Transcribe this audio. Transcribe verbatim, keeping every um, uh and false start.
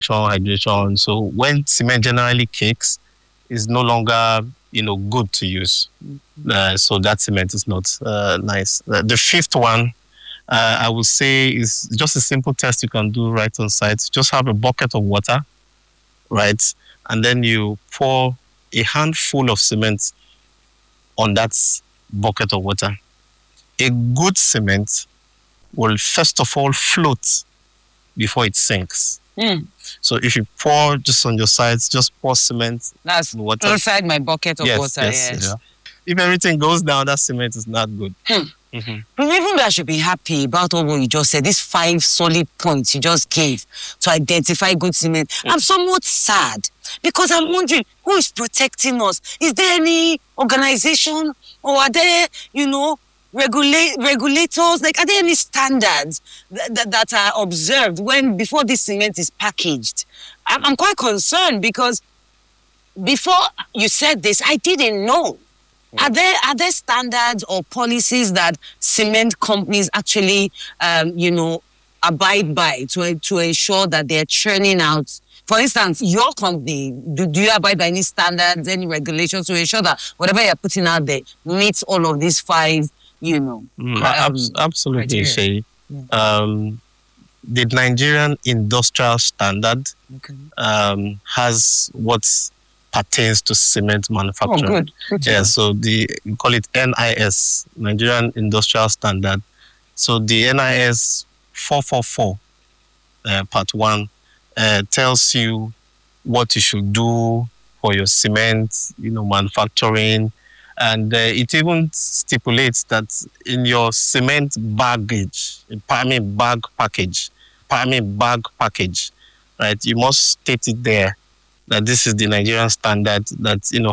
hydration. So when cement generally cakes, it's no longer, you know, good to use. Uh, so that cement is not uh, nice. Uh, the fifth one, uh, I would say, is just a simple test you can do right on site. Just have a bucket of water, right? And then you pour a handful of cement on that bucket of water. A good cement will first of all float before it sinks. Mm. So if you pour just on your sides, just pour cement. That's water. inside my bucket of yes, water. Yes, Yes. yes. If everything goes down, that cement is not good. Hmm. Mm-hmm. Even though I should be happy about all what you just said, these five solid points you just gave to identify good cement, mm. I'm somewhat sad because I'm wondering who is protecting us. Is there any organization or are there, you know, Regulate, regulators, like, are there any standards that, that, that are observed when, before this cement is packaged? I'm, I'm quite concerned because before you said this, I didn't know. Yeah. Are there, are there standards or policies that cement companies actually, um, you know, abide by to, to ensure that they're churning out? For instance, your company, do, do you abide by any standards, any regulations to ensure that whatever you're putting out there meets all of these five, you know? Mm, um, absolutely, Shay. Yeah. Um, the Nigerian Industrial Standard okay. um, has what pertains to cement manufacturing. Oh, good. good yeah, so the we call it N I S, Nigerian Industrial Standard. So the N I S four four four, uh, part one, uh, tells you what you should do for your cement, you know, manufacturing. And uh, it even stipulates that in your cement baggage, I mean bag package, I mean bag package, right? You must state it there that this is the Nigerian standard that, you know,